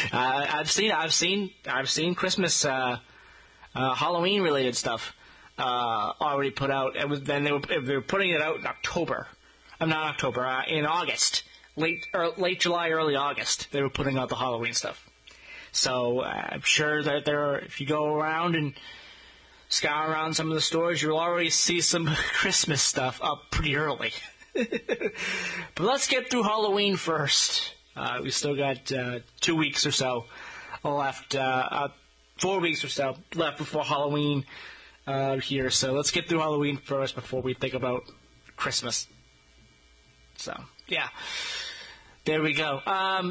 I've seen Christmas, Halloween related stuff already put out. Then they were putting it out in October. Not October. In August, late July, early August. They were putting out the Halloween stuff. So I'm sure that if you go around and scour around some of the stores, you'll already see some Christmas stuff up pretty early. But let's get through Halloween first. We still got 2 weeks or so left, 4 weeks or so left before Halloween here. So let's get through Halloween first before we think about Christmas. So, yeah. There we go.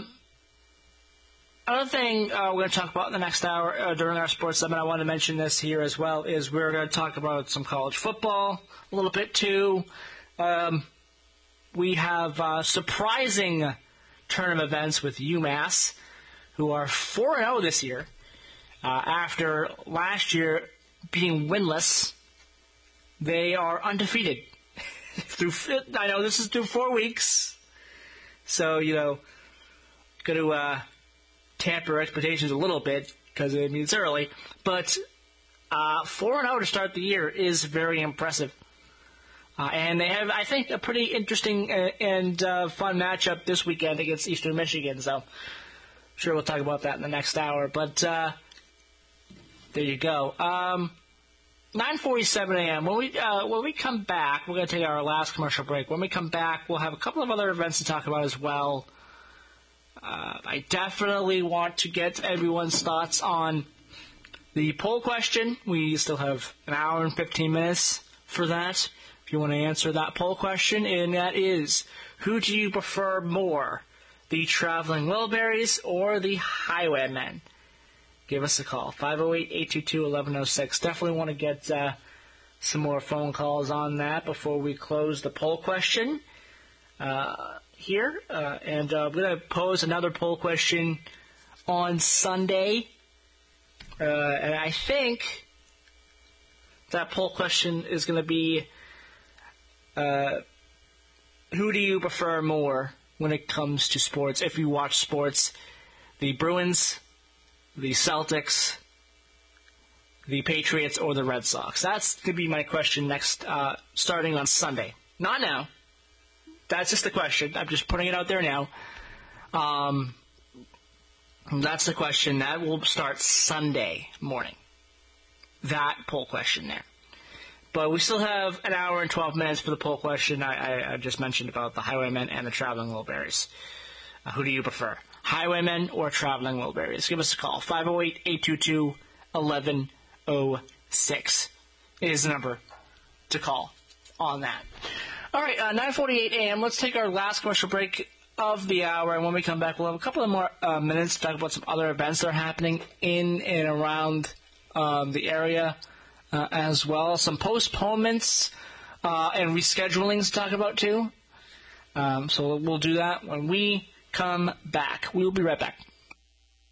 Another thing we're going to talk about in the next hour during our sports segment, I want to mention this here as well, is we're going to talk about some college football a little bit too. We have surprising tournament events with UMass, who are 4-0 this year after last year being winless. They are undefeated. I know this is through 4 weeks, so, got to tamper expectations a little bit because it's early, but 4-0 to start the year is very impressive. And they have, I think, a pretty interesting and fun matchup this weekend against Eastern Michigan, so I'm sure we'll talk about that in the next hour. But there you go. 9:47 a.m. When we come back, we're going to take our last commercial break. When we come back, we'll have a couple of other events to talk about as well. I definitely want to get everyone's thoughts on the poll question. We still have an hour and 15 minutes for that. If you want to answer that poll question, and that is, who do you prefer more, the Traveling Wilburys or the Highwaymen? Give us a call, 508-822-1106. Definitely want to get some more phone calls on that before we close the poll question here. And I'm going to pose another poll question on Sunday. And I think that poll question is going to be, who do you prefer more when it comes to sports, if you watch sports? The Bruins, the Celtics, the Patriots, or the Red Sox? That's going to be my question next, starting on Sunday. Not now. That's just the question. I'm just putting it out there now. That's the question. That will start Sunday morning. That poll question there. But we still have an hour and 12 minutes for the poll question I just mentioned about the Highwaymen and the Traveling Wilburys. Who do you prefer, Highwaymen or Traveling Wilburys? Give us a call. 508-822-1106 is the number to call on that. All right, 9:48 a.m. Let's take our last commercial break of the hour, and when we come back, we'll have a couple of more minutes to talk about some other events that are happening in and around the area as well. Some postponements and reschedulings to talk about too. So we'll do that when we come back. We'll be right back.